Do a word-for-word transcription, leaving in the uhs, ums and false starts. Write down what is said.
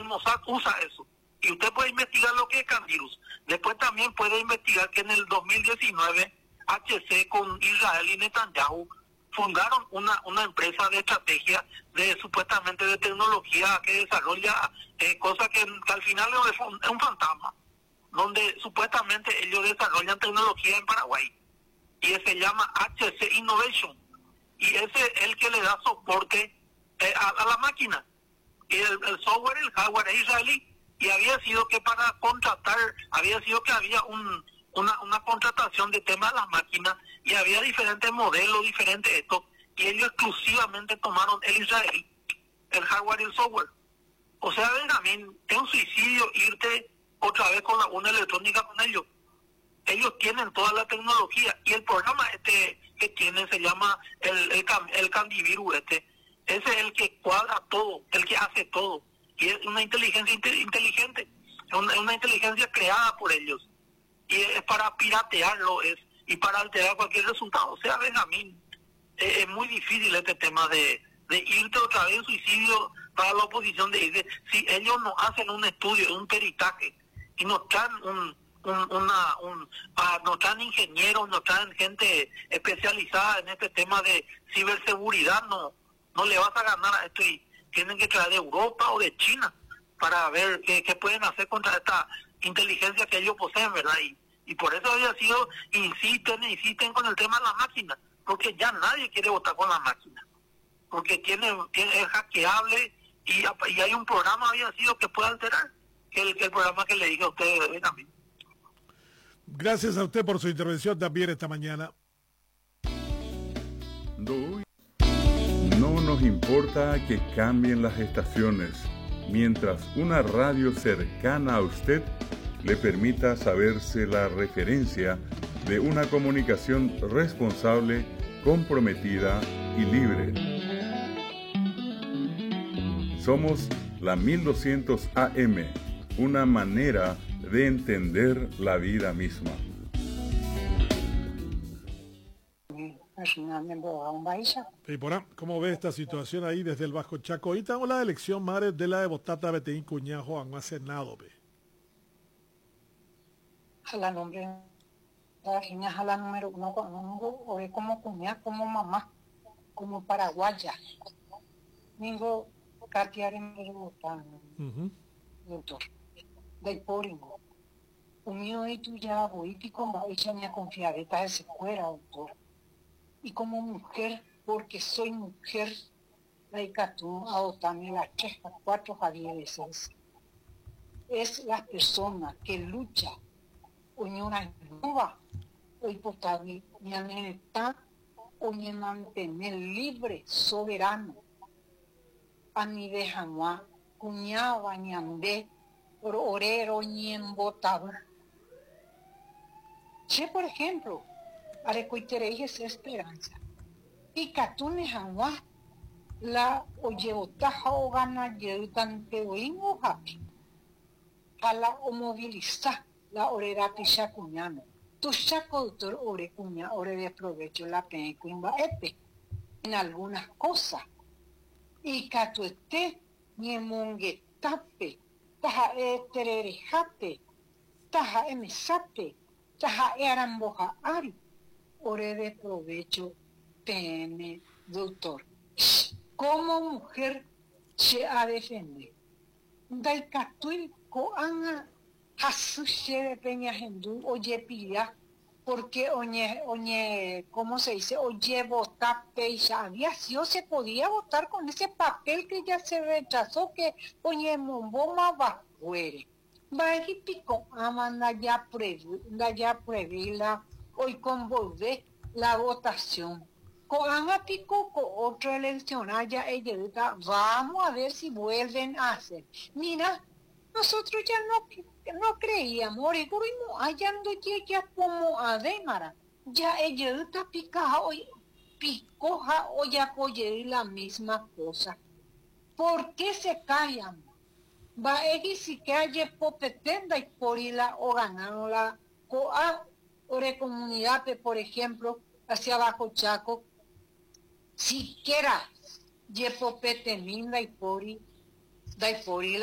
el Mossad usa eso. Y usted puede investigar lo que es Canvirus. Después también puede investigar que en el dos mil diecinueve H C con Israel y Netanyahu fundaron una una empresa de estrategia de supuestamente de tecnología que desarrolla eh, cosas que, que al final es un, es un fantasma, donde supuestamente ellos desarrollan tecnología en Paraguay y se llama H C Innovation, y ese es el que le da soporte eh, a, a la máquina, y el, el software, el hardware es israelí, y había sido que para contratar, había sido que había un una una contratación de tema de las máquinas, y había diferentes modelos, diferentes esto, y ellos exclusivamente tomaron el Israel, el hardware y el software. O sea, Benjamín, es un suicidio irte otra vez con la urna electrónica con ellos. Ellos tienen toda la tecnología, y el programa este que tienen se llama el, el, el Candivirus este. Ese es el que cuadra todo, el que hace todo. Y es una inteligencia inteligente, es una, es una inteligencia creada por ellos. Y es para piratearlo, es y para alterar cualquier resultado. O sea, Benjamín, eh, es muy difícil este tema de, de irte otra vez en suicidio para la oposición, de irte. Si ellos no hacen un estudio, un peritaje, y nos traen un, un, una, un, ah, nos traen ingenieros, nos traen gente especializada en este tema de ciberseguridad, no, no le vas a ganar a esto, y tienen que traer de Europa o de China para ver qué, qué pueden hacer contra esta inteligencia que ellos poseen, ¿verdad? Y, y por eso había sido, insisten, insisten con el tema de la máquina, porque ya nadie quiere votar con la máquina, porque tiene, tiene es hackeable, y, y hay un programa, había sido, que puede alterar, que el, que el programa que le dije a ustedes también. Gracias a usted por su intervención también esta mañana. No, no nos importa que cambien las estaciones, mientras una radio cercana a usted le permita saberse la referencia de una comunicación responsable, comprometida y libre. Somos la mil doscientos A M, una manera de entender la vida misma. Y por ahí, ¿cómo ve esta situación ahí desde el Bajo Chaco? Ahí tengo la elección, madre, de la de Botata Beteín Cuñajo a Senado, ve. A la nombre, la niña a la número uno, o es como cuñada, como mamá, como paraguaya. Ningo, Katia en el botano, doctor. De poringo. Unido y tú ya voy, y como ella me ha confiado, esta es escuela, doctor. Y como mujer, porque soy mujer, la Icatú, a botarme las tres, a cuatro, a diez veces. Es la persona que lucha, una nueva, hoy potable, ni a está, o ni mantener libre, soberano, a mi de jamás, cuñaba, ni andé, por orero, ni en botador. Che, por ejemplo, arecoitereis es esperanza. Y catune jamás la oyevotaja o gana yerutan peoingo hapi. Jala o moviliza la orera pisha cuñano. Tu chaco doctor ore cuña, ore de provecho la pecuimba epe. En algunas cosas. Y catuete ni mongue tape. Taja e tererejate. Taja e mesate. Taja e aramboja ari. Ore de provecho, P N, doctor. Como mujer se ha defendido. Daikatuil koanga hasuche de peña hendú oye pilla, porque oñe, oñe, ¿cómo se dice? Oye votar peisa. Había sido, se podía votar con ese papel que ya se rechazó, que oñe momboma va fuera. Va y pico, amanda ya previ, ya previla. Hoy convolver la votación. Con Ana Pico, con otra elección, allá ella vamos a ver si vuelven a hacer. Mira, nosotros ya no, no creíamos, allá no llega como a Demara. Ya ella está picada hoy, picoja o ya coger la misma cosa. ¿Por qué se callan? Va a ir si que haya popetenda y por irla o ganando la coa. Ore comunidad, por ejemplo, hacia Bajo Chaco, siquiera Yepopete Minda y Pori, da y Pori